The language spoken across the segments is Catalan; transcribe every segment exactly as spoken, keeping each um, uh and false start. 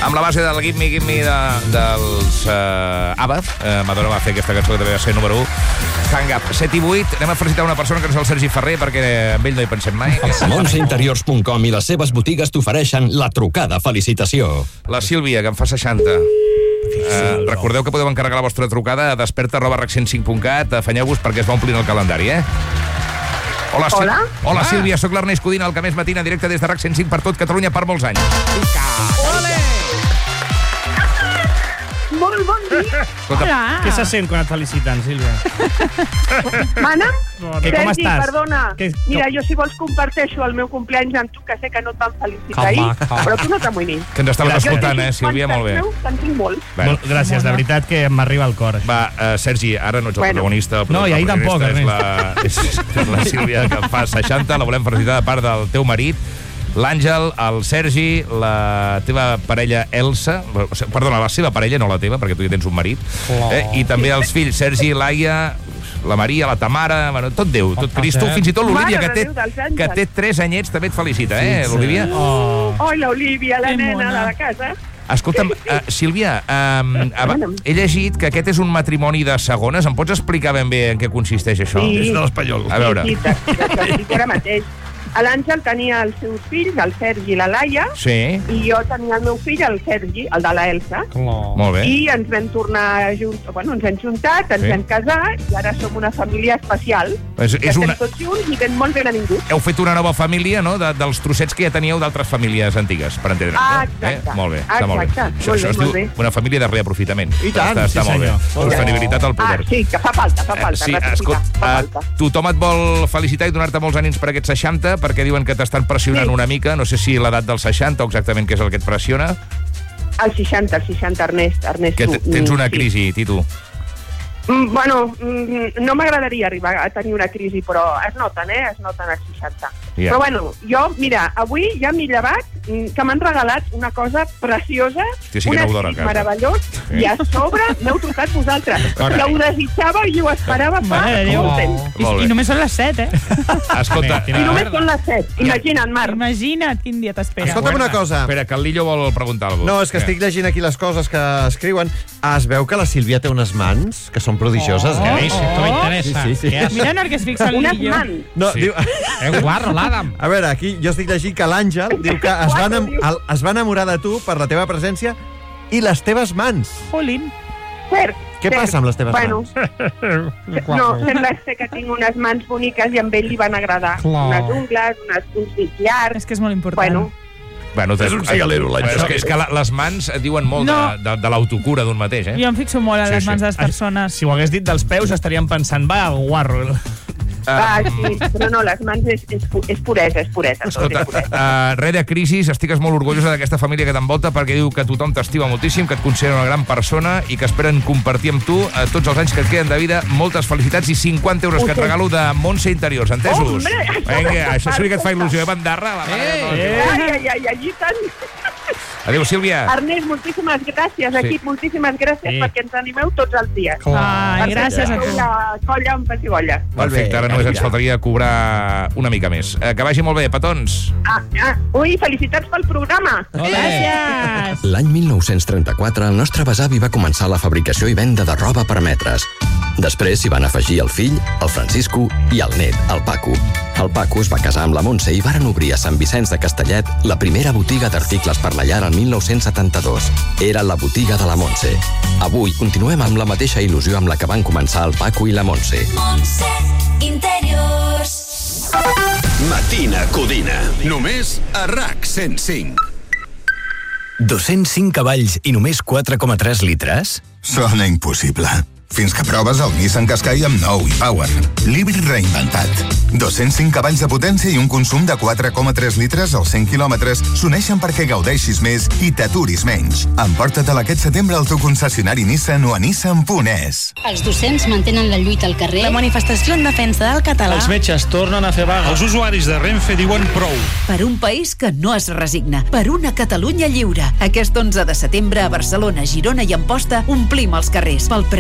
Amb la base del Give Me, Give Me de, dels uh, ABBA, uh, Madonna va fer aquesta cançó que també va ser número u. Hang Up, set i vuit. Anem a felicitar una persona que no és el Sergi Ferrer, perquè amb ell no hi pensem mai. Montse Interiors punt com i les seves botigues t'ofereixen la trucada felicitació. La Sílvia, que en fa seixanta. Uh, recordeu que podeu encarregar la vostra trucada a desperta arroba rac cent cinc punt cat. Afanyeu-vos perquè es va omplint el calendari, eh? Hola, Hola. Hola, ah. Sílvia, sóc l'Ernest Codina, el que més matina, directe des de RAC cent cinc per tot Catalunya per molts anys. Ole! Molt bon dia. Escolta, Què se sent quan et feliciten, Sílvia? Mana? Que com Sergi, estàs? perdona. Que- Mira, jo si vols comparteixo el meu compleanys amb tu, que sé que no et van felicitar Calma, ahir, calma. però tu no t'amoïnis. que ens estaves Gràcies. escoltant, eh, Sílvia, molt bé. Que en tinc molts. Bueno. Molt, gràcies, de veritat que m'arriba al cor. Va, uh, Sergi, ara no ets el Bueno. protagonista. El No, i ahir tampoc, protagonista és la, és, és la Sílvia, que en fa seixanta. La volem felicitar de part del teu marit, l'Àngel, el Sergi, la teva parella Elsa, perdona, la seva parella, no la teva, perquè tu ja tens un marit, eh, i també els fills Sergi, Laia, la Maria, la Tamara, bueno, tot Déu, tot Cristo, fins i tot l'Olivia, que Mare de té, Déu dels àngels. que té tres anyets, també et felicita, eh, l'Olivia? Oh. Oh, l'Olivia, la Que nena mona. de la casa. Escolta'm, uh, Sílvia, um, he llegit que aquest és un matrimoni de segones. Em pots explicar ben bé en què consisteix això? Sí. És de l'espanyol. A veure. Sí, sí, t'explico ara mateix. L'Àngel tenia els seus fills, el Sergi i la Laia, Sí, i jo tenia el meu fill, el Sergi, el de la Elsa, molt bé. i ens vam tornar junt, bueno, ens hem juntat, ens Sí. vam casar, i ara som una família especial. És, Que és estem una... tots junts i ben molt ben avinguts. Heu fet una nova família, no?, de, dels trossets que ja teníeu d'altres famílies antigues, per entendre'ns. Ah, no? exacte. Eh? Molt bé, està molt bé. Exacte. Això, Molt això bé, es molt diu bé. una família de reaprofitament. I tant, Està, està sí, molt bé. senyor. Molt bé. Sostenibilitat al Ah, poder. sí, que fa falta, fa falta. Eh, sí, rectificar, escolta, fa eh, falta. tothom et vol felicitar i donar-te molts ànims per aquests seixanta, perquè diuen que t'estan pressionant Sí. una mica. No sé si l'edat dels seixanta o exactament què és el que et pressiona. El seixanta, el seixanta, Ernest, Ernest. Que tu. t- tens una Mm, sí. crisi, Titu. Mm, bueno, mm, no m'agradaria arribar a tenir una crisi, però es noten, eh? Es noten als seixanta. Ja. Però bueno, jo, mira, avui ja m'he llevat mm, que m'han regalat una cosa preciosa, Hòstia, sí que un aneu d'hora a escrit casa. meravellós, Sí. i a sobre m'heu trucat vosaltres. Carai. Que ho desitjava i ho esperava fa Mare de Déu. molt temps. I, Molt bé. I només són les set, eh? Escolta, I només són les set. Imagina't, Marc. Imagina't quin dia t'espera. Escolta'm una cosa. Espera, que el Lillo vol preguntar alguna cosa. No, és que estic llegint aquí les coses que escriuen. Ah, es veu que la Sílvia té unes mans que són prodigioses, Oh, eh? sí, esto me interesa. Sí, sí, sí. Què has- Mira, no, que es fixa el Unes lillo. mans. No, Sí. diu... És guarro, l'Adam. A veure, aquí jo estic llegint que l'Àngel diu que es va, enam el- es va enamorar de tu per la teva presència i les teves mans. Jolín. Cert, Què cert. passa amb les teves bueno, mans? No, sembla ser que tinc unes mans boniques i amb ell li van agradar. Clar. Unes ungles, unes, uns dits llargs. És que és molt important. Bueno, Bueno, és un cigalero, l'Àngel. És que, és que la- les mans diuen molt No. de, de, de l'autocura d'un mateix, eh? Jo em fixo molt a Sí, les sí. mans de les persones. Si ho hagués dit dels peus, estaríem pensant, va, guarro. ah, sí, però no, les mans és, és, pu- és puresa, és puresa. tot Escolta, és puresa. uh, res de crisis, estigues molt orgullosa d'aquesta família que t'envolta perquè diu que tothom t'estima moltíssim, que et considera una gran persona i que esperen compartir amb tu uh, tots els anys que et queden de vida. Moltes felicitats i cinquanta euros que et regalo de Montse Interiors, entesos? Hombre, això Vinga, això sí que et fa perfecte. il·lusió, eh, bandarra? La mare de Déu. Ai, ai, ai, ai, i tant. Adéu, Sílvia. Ernest, moltíssimes gràcies, Sí. equip, moltíssimes gràcies Sí. perquè ens animeu tots els dies. Ai, gràcies a tu. La colla amb pessigolles. Perfecte, ara només ens faltaria cobrar una mica més. Uh, que vagi molt bé, petons. Ah, ah, ui, felicitats pel programa. Gràcies. L'any mil nou-cents trenta-quatre, el nostre besavi va començar la fabricació i venda de roba per metres. Després s'hi van afegir el fill, el Francisco, i el net, el Paco. El Paco es va casar amb la Montse i varen obrir a Sant Vicenç de Castellet la primera botiga d'articles per la llar el mil nou-cents setanta-dos. Era la botiga de la Montse. Avui continuem amb la mateixa il·lusió amb la que van començar el Paco i la Montse. Montse Interiors. Matina Codina. Només a RAC cent cinc. dos-cents cinc cavalls i només quatre coma tres litres? Sona impossible. Fins que proves el Nissan Qashqai amb nou e-Power. L'híbrid reinventat. dos-cents cinc cavalls de potència i un consum de quatre coma tres litres als cent quilòmetres s'uneixen perquè gaudeixis més i t'aturis menys. Emporta-te'l aquest setembre al teu concessionari Nissan o a nissan punt es. Els docents mantenen la lluita al carrer. La manifestació en defensa del català. Els metges tornen a fer vaga. Els usuaris de Renfe diuen prou. Per un país que no es resigna. Per una Catalunya lliure. Aquest onze de setembre a Barcelona, Girona i Amposta omplim els carrers. Pel present i pel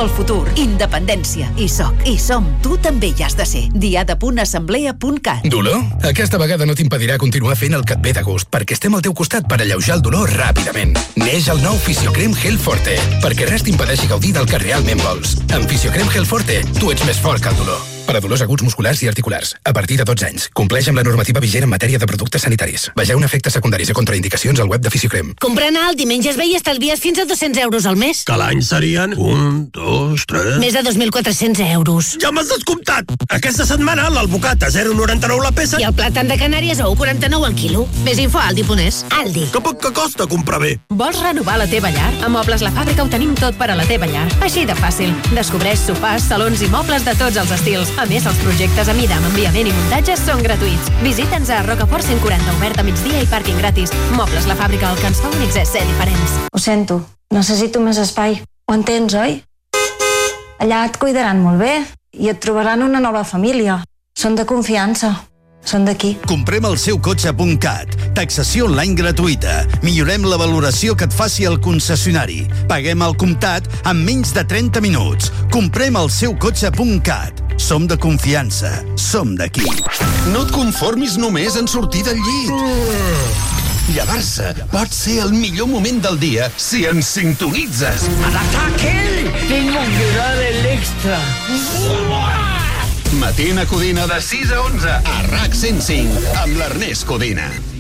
pel futur. Independència. I soc. I som. Tu també hi has de ser. diada punt assemblea punt cat. Dolor? Aquesta vegada no t'impedirà continuar fent el que et ve de gust, perquè estem al teu costat per alleujar el dolor ràpidament. Neix el nou Fisiocrem Gel Forte, perquè res t'impedeixi gaudir del que realment vols. Amb Fisiocrem Gel Forte, tu ets més fort que el dolor. Per a dolors aguts musculars i articulars, a partir de dotze anys. Compleix amb la normativa vigent en matèria de productes sanitaris. Vegeu efectes secundaris i contraindicacions al web de Fisiocrem. Comprant alt i menges bé i estalvies fins a dos-cents euros al mes. Que l'any serien un, dos, tres... Més de dos mil quatre-cents euros. Ja m'has descomptat! Aquesta setmana l'albocat a zero coma noranta-nou la peça... I el plàtan de Canàries a un coma quaranta-nou al quilo. Més info a aldi punt es. Aldi. Que poc que costa comprar bé. Vols renovar la teva llar? A Mobles La Fàbrica ho tenim tot per a la teva llar. Així de fàcil. Descobreix sofàs, salons i mobles de tots els estils. A més, els projectes a mida amb enviament i muntatge són gratuïts. Visita'ns a Rocafort cent quaranta, obert a migdia i pàrquing gratis. Mobles La Fàbrica, el que ens fa únics és ser diferents. Ho sento, necessito més espai. Ho entens, oi? Allà et cuidaran molt bé i et trobaran una nova família. Són de confiança. Són d'aquí. Comprem el seu cotxe punt cat. Taxació online gratuïta. Millorem la valoració que et faci el concessionari. Paguem al comptat en menys de trenta minuts. Comprem el seu cotxe punt cat. Som de confiança. Som d'aquí. No et conformis només en sortir del llit. Llevar-se pot ser el millor moment del dia si ens sintonitzes. ¡Al ataque! Tengo que dar el extra. Matina Codina de sis a onze a RAC cent cinc amb l'Ernest Codina.